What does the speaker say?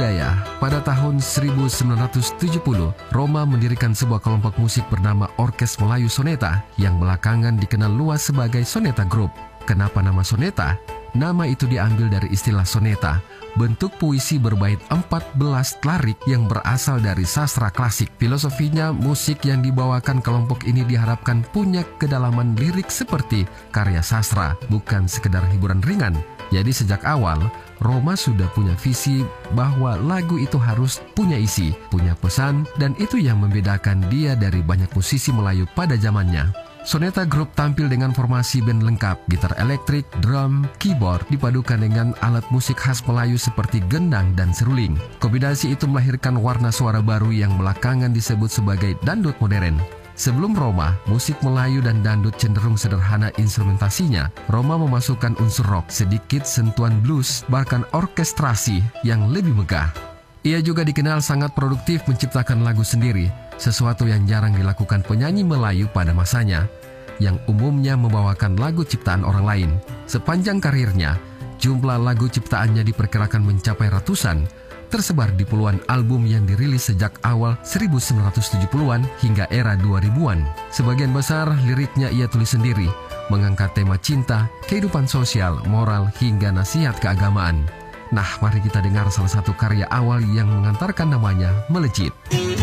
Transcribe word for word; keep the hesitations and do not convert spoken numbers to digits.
budaya, pada tahun seribu sembilan ratus tujuh puluh, Roma mendirikan sebuah kelompok musik bernama Orkes Melayu Soneta yang belakangan dikenal luas sebagai Soneta Group. Kenapa nama Soneta? Nama itu diambil dari istilah soneta, bentuk puisi berbait empat belas larik yang berasal dari sastra klasik. Filosofinya, musik yang dibawakan kelompok ini diharapkan punya kedalaman lirik seperti karya sastra, bukan sekedar hiburan ringan. Jadi sejak awal, Roma sudah punya visi bahwa lagu itu harus punya isi, punya pesan, dan itu yang membedakan dia dari banyak musisi Melayu pada zamannya. Soneta Group tampil dengan formasi band lengkap, gitar elektrik, drum, keyboard, dipadukan dengan alat musik khas Melayu seperti gendang dan seruling. Kombinasi itu melahirkan warna suara baru yang belakangan disebut sebagai dangdut modern. Sebelum Roma, musik Melayu dan dangdut cenderung sederhana instrumentasinya. Roma memasukkan unsur rock, sedikit sentuhan blues, bahkan orkestrasi yang lebih megah. Ia juga dikenal sangat produktif menciptakan lagu sendiri, sesuatu yang jarang dilakukan penyanyi Melayu pada masanya, yang umumnya membawakan lagu ciptaan orang lain. Sepanjang karirnya, jumlah lagu ciptaannya diperkirakan mencapai ratusan, tersebar di puluhan album yang dirilis sejak awal seribu sembilan ratus tujuh puluhan hingga era dua ribuan. Sebagian besar liriknya ia tulis sendiri, mengangkat tema cinta, kehidupan sosial, moral, hingga nasihat keagamaan. Nah, mari kita dengar salah satu karya awal yang mengantarkan namanya melejit.